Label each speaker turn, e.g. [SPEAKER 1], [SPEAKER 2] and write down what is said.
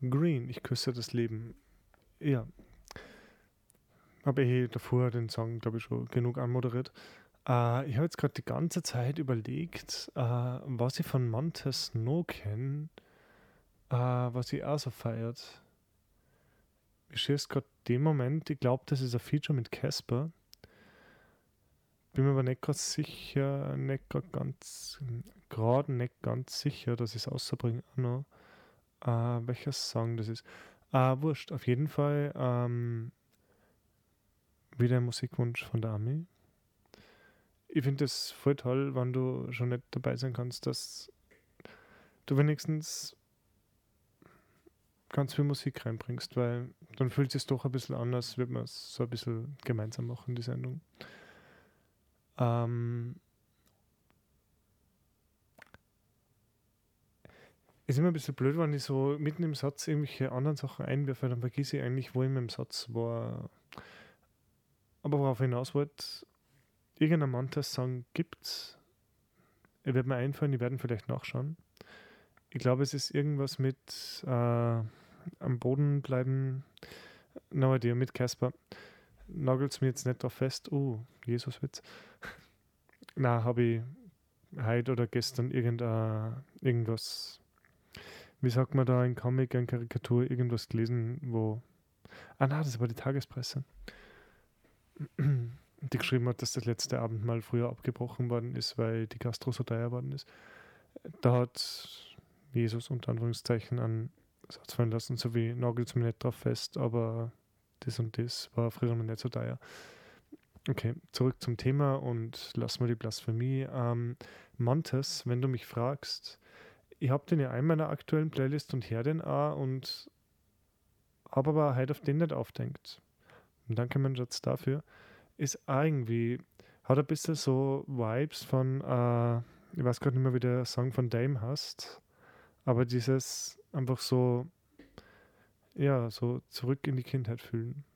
[SPEAKER 1] Green, ich küsse das Leben. Ja, habe davor den Song, glaube ich, schon genug anmoderiert. Ich habe jetzt gerade die ganze Zeit überlegt, was ich von Montez Snow kenne, was ich auch so feiert. Ich schieße gerade den Moment, ich glaube, das ist ein Feature mit Casper. Bin mir aber nicht gerade sicher, nicht ganz sicher, dass ich es rausbringe auch noch. Welcher Song das ist. Wurscht, auf jeden Fall wieder ein Musikwunsch von der Ami. Ich finde es voll toll, wenn du schon nicht dabei sein kannst, dass du wenigstens ganz viel Musik reinbringst, weil dann fühlt es sich doch ein bisschen anders, wird man es so ein bisschen gemeinsam machen, die Sendung. Ist immer ein bisschen blöd, wenn ich so mitten im Satz irgendwelche anderen Sachen einwerfe, dann vergesse ich eigentlich, wo ich im Satz war. Aber worauf ich hinaus wollte, irgendein Montez-Song gibt's. Er wird mir einfallen, die werden vielleicht nachschauen. Ich glaube, es ist irgendwas mit am Boden bleiben. No idea, mit Casper. Nagelt's mir jetzt nicht drauf fest. Jesuswitz. Na, habe ich heute oder gestern irgendwas, wie sagt man da, ein Comic, eine Karikatur, irgendwas gelesen, wo. Das war die Tagespresse. Die geschrieben hat, dass das letzte Abendmahl früher abgebrochen worden ist, weil die Gastro so teuer worden ist. Da hat Jesus unter Anführungszeichen einen Satz fallen lassen, so wie nagelt's mir nicht drauf fest, aber das und das war früher noch nicht so teuer. Okay, zurück zum Thema und lass mal die Blasphemie. Montez, wenn du mich fragst, ich habe den ja einmal in der aktuellen Playlist und höre den auch und habe aber halt auf den nicht aufdenkt. Und danke, mein Schatz, dafür. Ist auch irgendwie, hat ein bisschen so Vibes von, ich weiß gerade nicht mehr, wie der Song von Dame heißt, aber dieses einfach so, ja, so zurück in die Kindheit fühlen.